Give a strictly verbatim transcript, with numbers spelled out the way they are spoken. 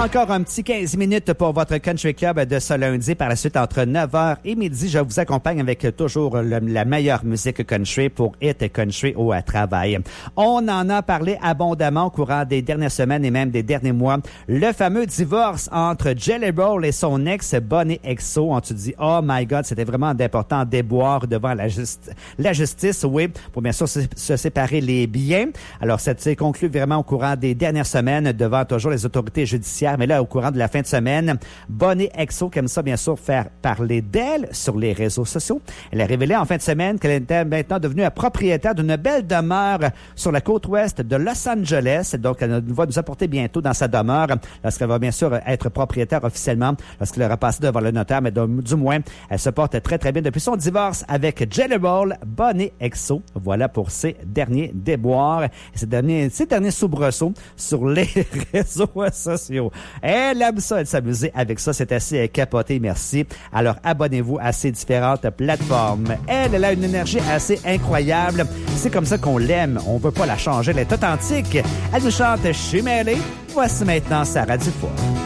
Encore un petit quinze minutes pour votre Country Club de ce lundi. Par la suite, entre neuf heures et midi, je vous accompagne avec toujours le, la meilleure musique country pour Hit Country au travail. On en a parlé abondamment au courant des dernières semaines et même des derniers mois. Le fameux divorce entre Jelly Roll et son ex Bonnie Exo. On se dit, oh my God, c'était vraiment d'important déboire devant la, justi- la justice, oui, pour bien sûr se, se séparer les biens. Alors, ça s'est conclu vraiment au courant des dernières semaines devant toujours les autorités judiciaires. Mais là, au courant de la fin de semaine, Bonnie Exo, qui aime ça, bien sûr, faire parler d'elle sur les réseaux sociaux. Elle a révélé en fin de semaine qu'elle était maintenant devenue propriétaire d'une belle demeure sur la côte ouest de Los Angeles. Donc, elle va nous apporter bientôt dans sa demeure lorsqu'elle va bien sûr être propriétaire officiellement, lorsqu'elle aura passé devant le notaire. Mais de, du moins, elle se porte très, très bien depuis son divorce avec Jelly Roll, Bonnie Exo. Voilà pour ses derniers déboires et ses derniers, ses derniers soubresauts sur les réseaux sociaux. Elle aime ça, elle s'amuser avec ça. C'est assez capoté, merci. Alors, abonnez-vous à ces différentes plateformes. Elle, elle a une énergie assez incroyable. C'est comme ça qu'on l'aime. On veut pas la changer. Elle est authentique. Elle nous chante « Je suis mêlée ». Voici maintenant Sarah Dufour.